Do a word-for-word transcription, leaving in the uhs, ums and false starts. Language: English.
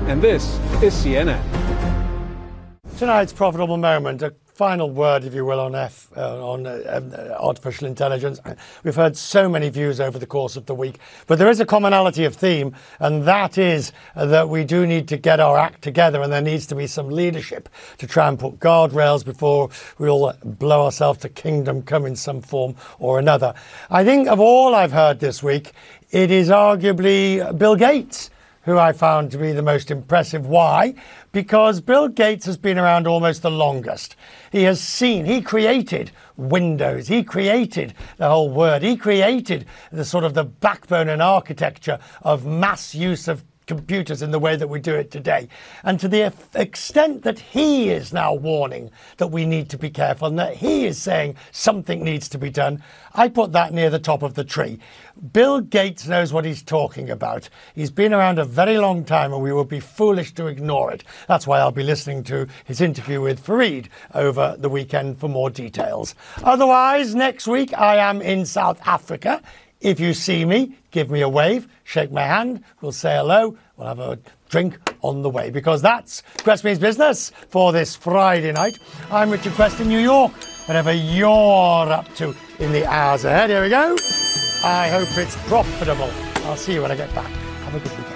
and this is C N N. Tonight's profitable moment, a final word, if you will, on F, uh, on uh, uh, artificial intelligence. We've heard so many views over the course of the week, but there is a commonality of theme, and that is uh, that we do need to get our act together, and there needs to be some leadership to try and put guardrails before we all blow ourselves to kingdom come in some form or another. I think of all I've heard this week, it is arguably Bill Gates who I found to be the most impressive. Why? Because Bill Gates has been around almost the longest. He has seen, he created Windows, he created the whole word, he created the sort of the backbone and architecture of mass use of computers in the way that we do it today. And to the extent that he is now warning that we need to be careful and that he is saying something needs to be done, I put that near the top of the tree. Bill Gates knows what he's talking about. He's been around a very long time and we would be foolish to ignore it. That's why I'll be listening to his interview with Fareed over the weekend for more details. Otherwise, next week I am in South Africa. If you see me, give me a wave, shake my hand, we'll say hello, we'll have a drink on the way, because that's Quest Means Business for this Friday night. I'm Richard Quest in New York, whatever you're up to in the hours ahead. Here we go. I hope it's profitable. I'll see you when I get back. Have a good weekend.